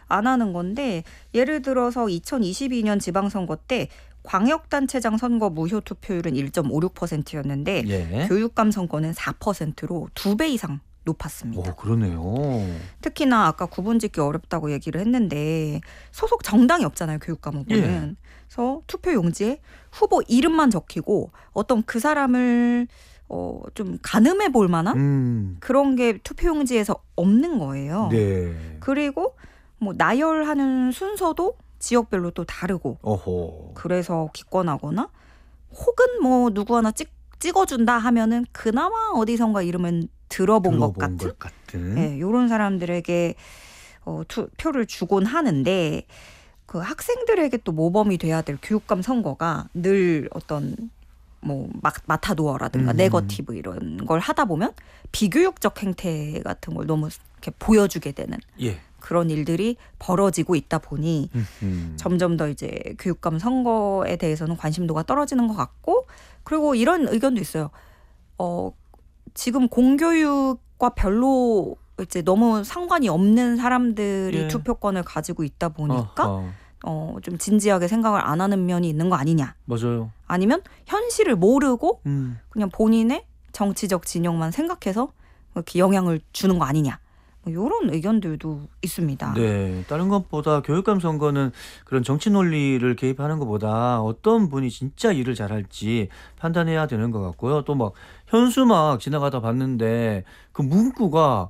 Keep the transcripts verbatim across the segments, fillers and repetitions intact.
안 하는 건데 예를 들어서 이천이십이 년 지방선거 때 광역단체장 선거 무효 투표율은 일 점 오육 퍼센트였는데 예. 교육감 선거는 사 퍼센트로 두 배 이상 높았습니다. 오, 그러네요. 특히나 아까 구분짓기 어렵다고 얘기를 했는데 소속 정당이 없잖아요. 교육감 후보는. 예. 그래서 투표 용지에 후보 이름만 적히고 어떤 그 사람을 어, 좀 가늠해 볼 만한 음. 그런 게 투표 용지에서 없는 거예요. 네. 그리고 뭐 나열하는 순서도 지역별로 또 다르고 어허. 그래서 기권하거나 혹은 뭐 누구 하나 찍, 찍어준다 하면은 그나마 어디선가 이름은 들어본, 들어본 것 같은, 것 같은. 네, 이런 사람들에게 어, 투표를 주곤 하는데 그 학생들에게 또 모범이 돼야 될 교육감 선거가 늘 어떤 뭐 마, 마타도어라든가 음. 네거티브 이런 걸 하다 보면 비교육적 행태 같은 걸 너무 이렇게 보여주게 되는 예. 그런 일들이 벌어지고 있다 보니 음. 점점 더 이제 교육감 선거에 대해서는 관심도가 떨어지는 것 같고 그리고 이런 의견도 있어요. 어, 지금 공교육과 별로 이제 너무 상관이 없는 사람들이 예. 투표권을 가지고 있다 보니까 어허. 어, 좀 진지하게 생각을 안 하는 면이 있는 거 아니냐. 맞아요. 아니면 현실을 모르고 음. 그냥 본인의 정치적 진영만 생각해서 이렇게 영향을 주는 거 아니냐. 뭐 이런 의견들도 있습니다. 네, 다른 것보다 교육감 선거는 그런 정치 논리를 개입하는 것보다 어떤 분이 진짜 일을 잘할지 판단해야 되는 것 같고요. 또 막 현수막 지나가다 봤는데 그 문구가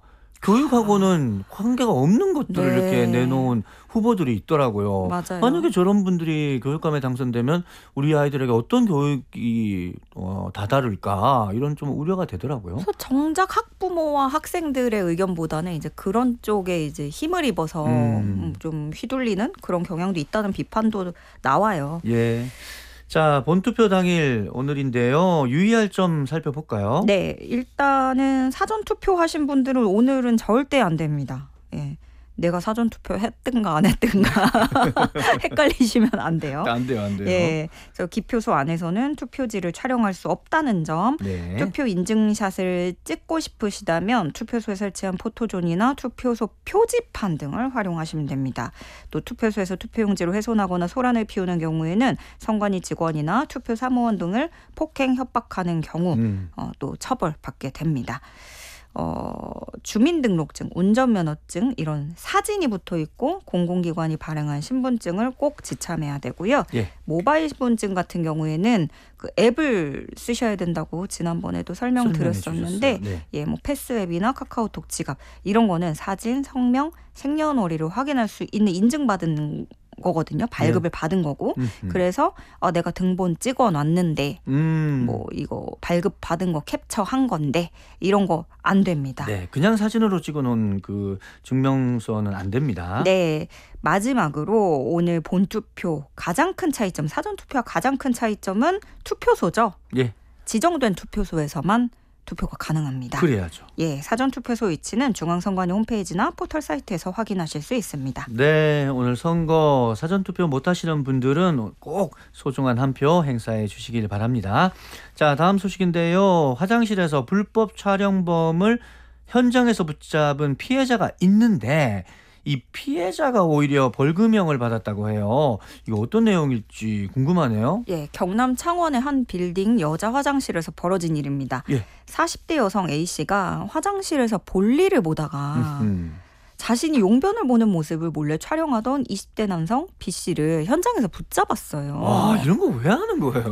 교육하고는 관계가 없는 것들을 네. 이렇게 내놓은 후보들이 있더라고요. 맞아요. 만약에 저런 분들이 교육감에 당선되면 우리 아이들에게 어떤 교육이 어, 다다를까 이런 좀 우려가 되더라고요. 그래서 정작 학부모와 학생들의 의견보다는 이제 그런 쪽에 이제 힘을 입어서 음. 좀 휘둘리는 그런 경향도 있다는 비판도 나와요. 예. 자, 본투표 당일 오늘인데요. 유의할 점 살펴볼까요? 네, 일단은 사전 투표하신 분들은 오늘은 절대 안 됩니다. 예. 내가 사전 투표 했든가 안 했든가 헷갈리시면 안 돼요. 안 돼요, 안 돼요. 예, 그래서 기표소 안에서는 투표지를 촬영할 수 없다는 점. 네. 투표 인증샷을 찍고 싶으시다면 투표소에 설치한 포토존이나 투표소 표지판 등을 활용하시면 됩니다. 또 투표소에서 투표용지를 훼손하거나 소란을 피우는 경우에는 선관위 직원이나 투표 사무원 등을 폭행 협박하는 경우 음. 어, 또 처벌받게 됩니다. 어, 주민등록증, 운전면허증 이런 사진이 붙어 있고 공공기관이 발행한 신분증을 꼭 지참해야 되고요. 예. 모바일 신분증 같은 경우에는 그 앱을 쓰셔야 된다고 지난번에도 설명드렸었는데 설명해 주셨어요. 네. 예, 뭐 패스 앱이나 카카오톡 지갑 이런 거는 사진, 성명, 생년월일을 확인할 수 있는 인증받은 거거든요. 발급을 받은 거고. 음흠. 그래서 어, 내가 등본 찍어놨는데 음. 뭐 이거 발급 받은 거 캡처한 건데 이런 거 안 됩니다. 네, 그냥 사진으로 찍어놓은 그 증명서는 안 됩니다. 네, 마지막으로 오늘 본투표 가장 큰 차이점, 사전투표와 가장 큰 차이점은 투표소죠. 예, 지정된 투표소에서만 투표가 가능합니다. 그래야죠. 예, 사전투표소 위치는 중앙선관위 홈페이지나 포털 사이트에서 확인하실 수 있습니다. 네, 오늘 선거 사전투표 못하시는 분들은 꼭 소중한 한 표 행사해 주시길 바랍니다. 자, 다음 소식인데요. 화장실에서 불법 촬영범을 현장에서 붙잡은 피해자가 있는데 이 피해자가 오히려 벌금형을 받았다고 해요. 이거 어떤 내용일지 궁금하네요. 예, 경남 창원의 한 빌딩 여자 화장실에서 벌어진 일입니다. 예. 사십 대 여성 A씨가 화장실에서 볼일을 보다가 음. 자신이 용변을 보는 모습을 몰래 촬영하던 이십 대 남성 B씨를 현장에서 붙잡았어요. 와, 이런 거 왜 하는 거예요?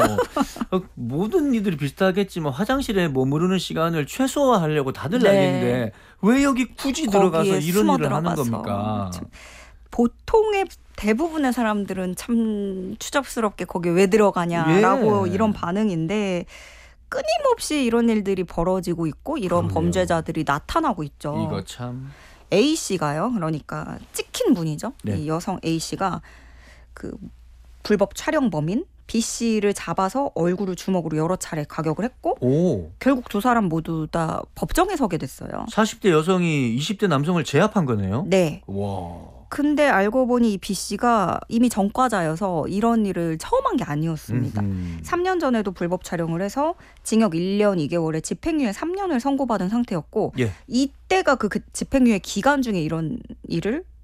모든 이들이 비슷하겠지만 화장실에 머무르는 시간을 최소화하려고 다들 네. 난리인데 왜 여기 굳이 들어가서 거기에 이런 숨어 일을 하는 들어가서. 겁니까? 참, 보통의 대부분의 사람들은 참 추잡스럽게 거기 왜 들어가냐라고 예. 이런 반응인데 끊임없이 이런 일들이 벌어지고 있고 이런 그러네요. 범죄자들이 나타나고 있죠. 이거 참. A씨가요. 그러니까 찍힌 분이죠. 네. 이 여성 A씨가 그 불법 촬영범인 B씨를 잡아서 얼굴을 주먹으로 여러 차례 가격을 했고 오. 결국 두 사람 모두 다 법정에 서게 됐어요. 사십 대 여성이 이십 대 남성을 제압한 거네요? 네. 와. 근데 알고 보니 이 B씨가 이미 전과자여서 이런 일을 처음 한 게 아니었습니다. 음흠. 삼 년 전에도 불법 촬영을 해서 징역 일 년 이 개월에 집행유예 삼 년을 선고받은 상태였고 예. 이때가 그, 그 집행유예 기간 중에 이런 일을